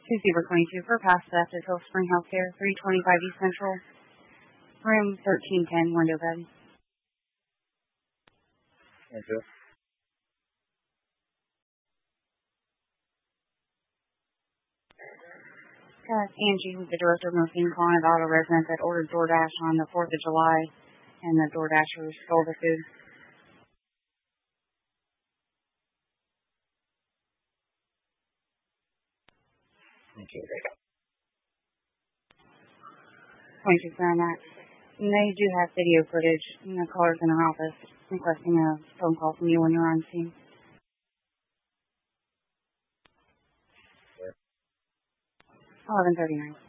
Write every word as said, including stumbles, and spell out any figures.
Tuesday, October twenty-second for past theft at Hill Spring Healthcare, three twenty-five East Central, room thirteen ten, window bed. Thank you. Uh, Angie, who's the director of nursing, calling about a resident that ordered DoorDash on the fourth of July, and the DoorDasher stole the food. Thank you. twenty-six on that. And they do have video footage, and the caller's in her office requesting a phone call from you when you're on scene. eleven thirty-nine.